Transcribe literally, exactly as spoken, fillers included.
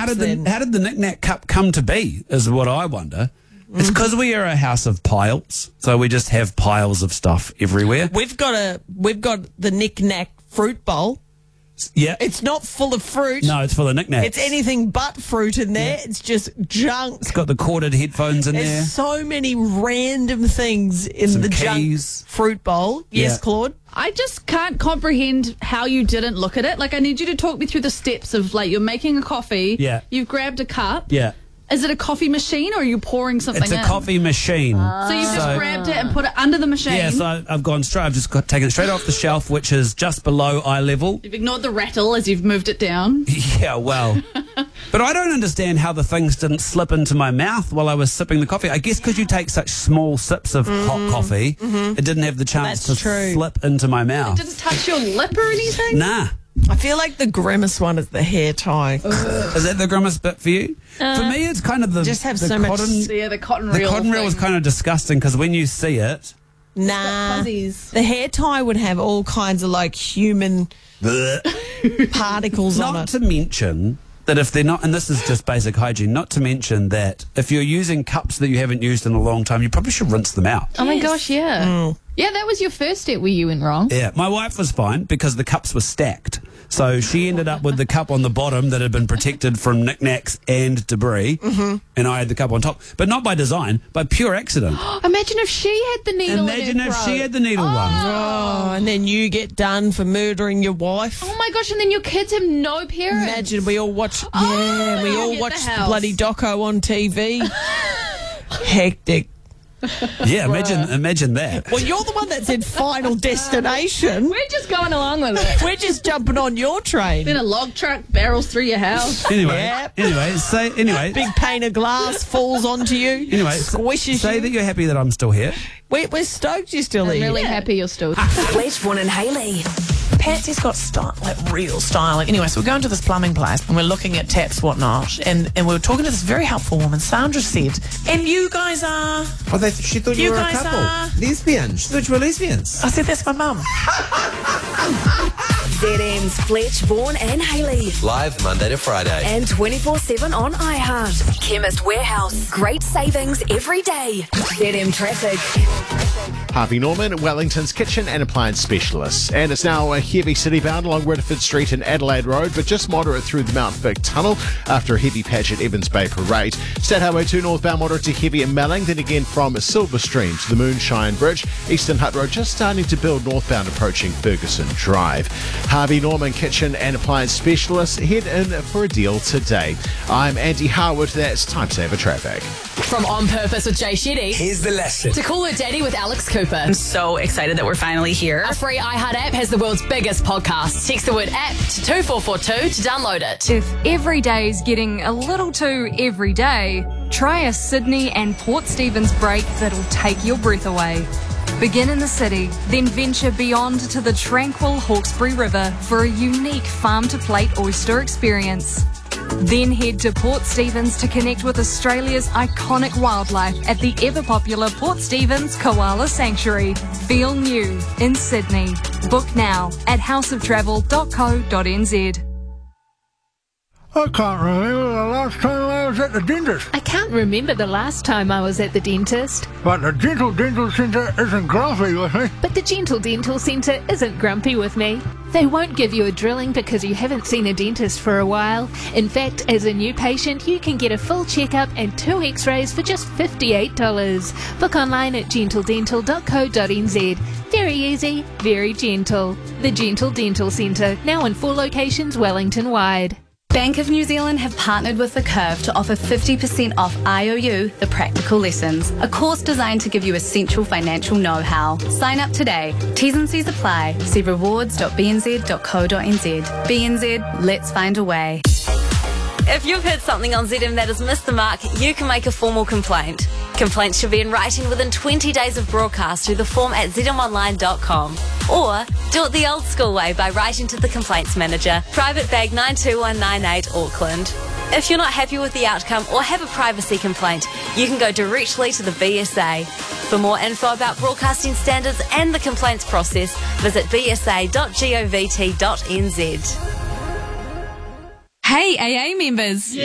how did then. the how did the knick-knack cup come to be? Is what I wonder. Mm. It's because we are a house of piles, so we just have piles of stuff everywhere. We've got a we've got the knick-knack fruit bowl. Yeah, It's not full of fruit. no, it's full of knickknacks. It's anything but fruit in there. It's just junk. It's got the corded headphones in There's there. so many random things in Some the keys. junk fruit bowl. Yes, Yeah. Claude? I just can't comprehend how you didn't look at it. Like, I need you to talk me through the steps of, like, you're making a coffee. Yeah. You've grabbed a cup. Yeah, Is it a coffee machine or are you pouring something it's a in? coffee machine. So you've just So- grabbed it and put it under the machine. Yeah, so I've gone straight. I've just got taken it straight off the shelf, which is just below eye level. You've ignored the rattle as you've moved it down. Yeah, well, but I don't understand how the things didn't slip into my mouth while I was sipping the coffee. I guess because you take such small sips of Mm, hot coffee, it didn't have the chance That's to true. slip into my mouth. Didn't touch your lip or anything? Nah. I feel like the grimace one is the hair tie. Is that the grimace bit for you? for me, it's kind of the just have the so much- cotton. Yeah, the cotton The reel. cotton reel was thing. kind of disgusting because when you see it, Nah. Fuzzies. The hair tie would have all kinds of like human particles on not it. to mention that if they're not, and this is just basic hygiene, not to mention that if you're using cups that you haven't used in a long time, you probably should rinse them out. Oh my gosh, yeah. Mm. Yeah, that was your first step where you went wrong. Yeah, my wife was fine because the cups were stacked. So she ended up with the cup on the bottom that had been protected from knickknacks and debris, mm-hmm. and I had the cup on top. But not by design, by pure accident. Imagine if she had the needle Imagine in her if throat. she had the needle one. Oh, and then you get done for murdering your wife. Oh my gosh, and then your kids have no parents. Imagine we all watch. Oh, yeah, we you all get the watch the, house. bloody doco on T V. Hectic. Yeah, imagine imagine that. Well, you're the one that said Final Destination. We're just going along with it. We're just jumping on your train. Then a log truck barrels through your house. Anyway, Yep. anyway, say anyway, Big pane of glass falls onto you. anyway, squishes say you. that you're happy that I'm still here. We're, we're stoked you're still I'm here. really happy you're still. Fletch, Vaughan and Hayley. Patsy's got style, like real styling. Anyway, so we're going to this plumbing place and we're looking at taps, whatnot, and, and we were talking to this very helpful woman. Sandra said, and you guys are... Oh, they, she thought you, You were a guys couple. are- Lesbians. She thought you were lesbians. I said, that's my mum. Z M's Fletch, Vaughan and Hayley. Live Monday to Friday. And twenty-four seven on iHeart. Chemist Warehouse. Great savings every day. Z M Traffic. Harvey Norman, Wellington's kitchen and appliance specialist. And it's now a heavy city bound along Ridderford Street and Adelaide Road, but just moderate through the Mount Vic Tunnel after a heavy patch at Evans Bay Parade. State Highway two northbound moderate to heavy at Melling, then again from Silverstream to the Moonshine Bridge. Eastern Hutt Road just starting to build northbound approaching Ferguson Drive. Harvey Norman, kitchen and appliance specialist. Head in for a deal today. I'm Andy Harwood. That's time saver traffic. From On Purpose with Jay Shetty. Here's the lesson. To Call Her Daddy with Alex Cooper. I'm so excited that we're finally here. Our free iHeart app has the world's biggest podcast. Text the word app to two four four two to download it. If every day is getting a little too every day, try a Sydney and Port Stephens break that'll take your breath away. Begin in the city, then venture beyond to the tranquil Hawkesbury River for a unique farm-to-plate oyster experience. Then head to Port Stephens to connect with Australia's iconic wildlife at the ever-popular Port Stephens Koala Sanctuary. Feel new in Sydney. Book now at house of travel dot co dot n z. I can't remember the last time I was at the dentist. I can't remember the last time I was at the dentist. But the Gentle Dental Centre isn't grumpy with me. But the Gentle Dental Centre isn't grumpy with me. They won't give you a drilling because you haven't seen a dentist for a while. In fact, as a new patient, you can get a full checkup and two x-rays for just fifty-eight dollars. Book online at gentle dental dot co dot n z. Very easy, very gentle. The Gentle Dental Centre, now in four locations Wellington-wide. Bank of New Zealand have partnered with The Curve to offer fifty percent off I O U, the practical lessons, a course designed to give you essential financial know-how. Sign up today. T's and C's apply. See rewards dot b n z dot co dot n z. B N Z, let's find a way. If you've heard something on Z M that has missed the mark, you can make a formal complaint. Complaints should be in writing within twenty days of broadcast through the form at z m online dot com. Or do it the old school way by writing to the Complaints Manager, Private Bag nine two one nine eight, Auckland. If you're not happy with the outcome or have a privacy complaint, you can go directly to the B S A. For more info about broadcasting standards and the complaints process, visit b s a dot govt dot n z. Hey A A members!